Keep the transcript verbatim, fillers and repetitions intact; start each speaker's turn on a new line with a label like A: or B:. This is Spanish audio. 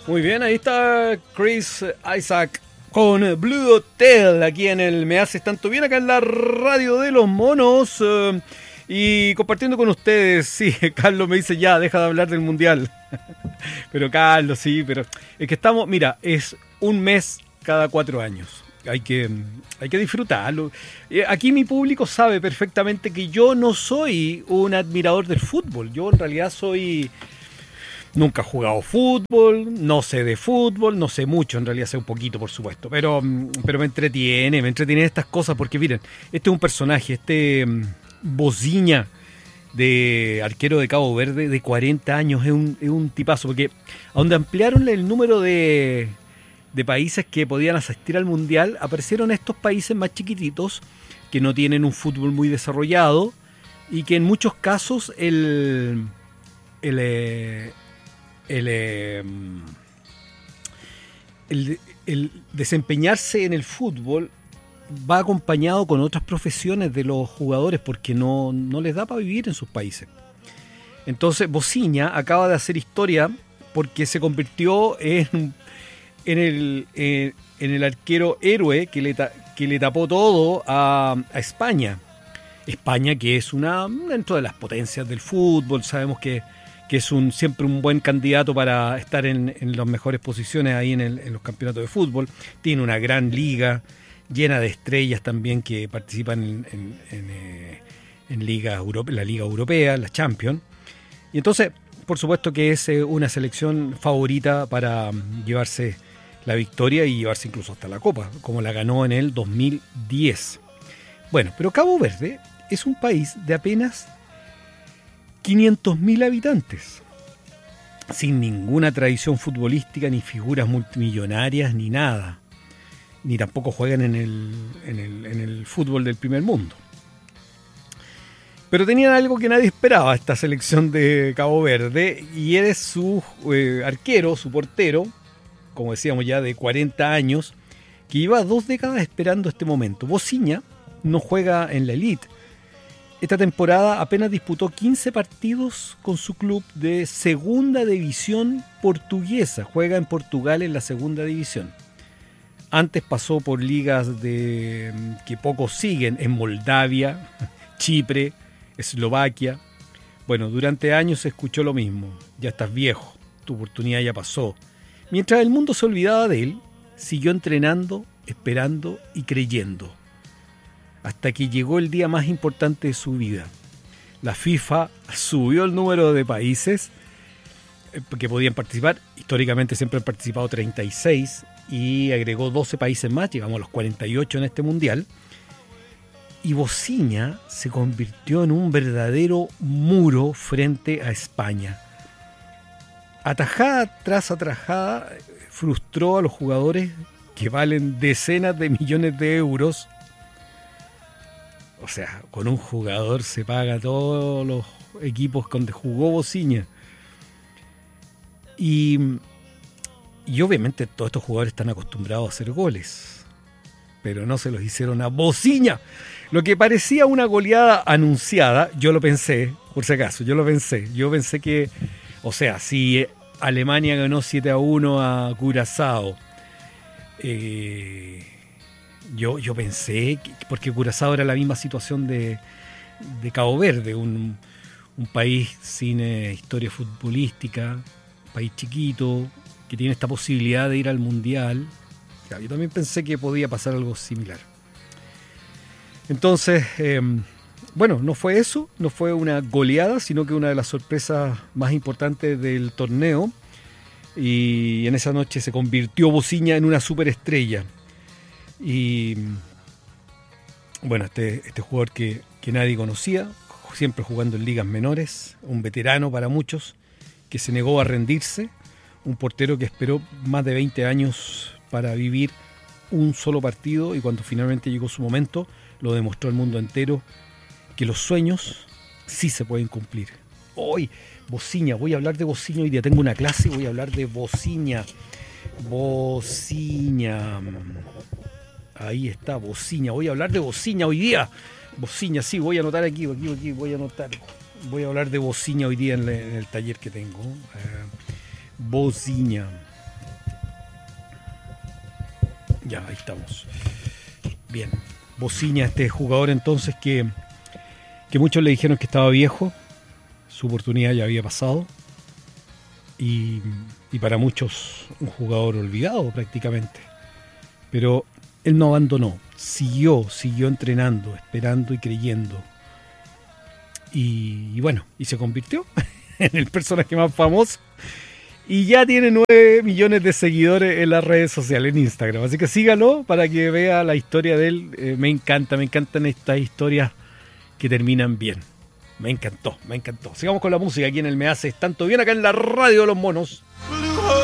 A: Muy bien, ahí está Chris Isaac con Blue Hotel aquí en el Me Haces Tanto Bien, acá en la radio de los monos. Uh, y compartiendo con ustedes, sí, Carlos me dice ya, deja de hablar del mundial. Pero Carlos, sí, pero es que estamos, mira, es un mes cada cuatro años. Hay que, hay que disfrutarlo. Aquí mi público sabe perfectamente que yo no soy un admirador del fútbol. Yo en realidad soy... Nunca he jugado fútbol, no sé de fútbol, no sé mucho, en realidad sé un poquito, por supuesto. Pero, pero me entretiene, me entretienen estas cosas porque miren, este es un personaje, este Bociña, de arquero de Cabo Verde, de cuarenta años, es un, es un tipazo. Porque a donde ampliaron el número de... de países que podían asistir al Mundial, aparecieron estos países más chiquititos que no tienen un fútbol muy desarrollado y que en muchos casos el el, el, el, el desempeñarse en el fútbol va acompañado con otras profesiones de los jugadores porque no, no les da para vivir en sus países. Entonces Bociña acaba de hacer historia porque se convirtió en En el, eh, en el arquero héroe que le, ta, que le tapó todo a, a España. España, que es una dentro de las potencias del fútbol, sabemos que, que es un, siempre un buen candidato para estar en, en las mejores posiciones ahí en, el, en los campeonatos de fútbol. Tiene una gran liga, llena de estrellas también que participan en, en, en, eh, en Liga Europe, la Liga Europea, la Champions. Y entonces, por supuesto que es eh, una selección favorita para um, llevarse la victoria y llevarse incluso hasta la Copa, como la ganó en el dos mil diez. Bueno, pero Cabo Verde es un país de apenas quinientos mil habitantes, sin ninguna tradición futbolística, ni figuras multimillonarias, ni nada. Ni tampoco juegan en el, en el, en el fútbol del primer mundo. Pero tenían algo que nadie esperaba, esta selección de Cabo Verde, y es su eh, arquero, su portero, como decíamos ya, de cuarenta años, que lleva dos décadas esperando este momento. Bociña no juega en la elite. Esta temporada apenas disputó quince partidos con su club de segunda división portuguesa. Juega en Portugal en la segunda división. Antes pasó por ligas de que pocos siguen, en Moldavia, Chipre, Eslovaquia. Bueno, durante años se escuchó lo mismo. Ya estás viejo, tu oportunidad ya pasó. Mientras el mundo se olvidaba de él, siguió entrenando, esperando y creyendo. Hasta que llegó el día más importante de su vida. La FIFA subió el número de países que podían participar. Históricamente siempre han participado treinta y seis y agregó doce países más. Llegamos a los cuarenta y ocho en este mundial. Y Bociña se convirtió en un verdadero muro frente a España. Atajada tras atajada, frustró a los jugadores que valen decenas de millones de euros. O sea, con un jugador se paga todos los equipos donde jugó Bociña. Y, y obviamente todos estos jugadores están acostumbrados a hacer goles. Pero no se los hicieron a Bociña. Lo que parecía una goleada anunciada, yo lo pensé, por si acaso, yo lo pensé. Yo pensé que... O sea, si Alemania ganó siete a uno a Curazao, eh, yo, yo pensé, que, porque Curazao era la misma situación de, de Cabo Verde, un, un país sin eh, historia futbolística, un país chiquito, que tiene esta posibilidad de ir al Mundial. O sea, yo también pensé que podía pasar algo similar. Entonces... Eh, Bueno, no fue eso, no fue una goleada, sino que una de las sorpresas más importantes del torneo. Y en esa noche se convirtió Bociña en una superestrella. Y bueno, este, este jugador que, que nadie conocía, siempre jugando en ligas menores, un veterano para muchos, que se negó a rendirse, un portero que esperó más de veinte años para vivir un solo partido y cuando finalmente llegó su momento, lo demostró al mundo entero, que los sueños sí se pueden cumplir. Hoy, Bociña, voy a hablar de Bociña hoy día. Tengo una clase y voy a hablar de Bociña. Bociña. Ahí está, Bociña. Voy a hablar de Bociña hoy día. Bociña, sí, voy a anotar aquí, aquí, aquí, voy a anotar. Voy a hablar de Bociña hoy día en, en el taller que tengo. Eh, Bociña. Ya, ahí estamos. Bien. Bociña, este jugador entonces que, que muchos le dijeron que estaba viejo, su oportunidad ya había pasado, y, y para muchos un jugador olvidado prácticamente. Pero él no abandonó, siguió, siguió entrenando, esperando y creyendo. Y, y bueno, y se convirtió en el personaje más famoso. Y ya tiene nueve millones de seguidores en las redes sociales, en Instagram. Así que sígalo para que vea la historia de él. Eh, me encanta, me encantan estas historias que terminan bien. Me encantó, me encantó. Sigamos con la música aquí en el Me Haces Tanto Bien, acá en la radio de los monos.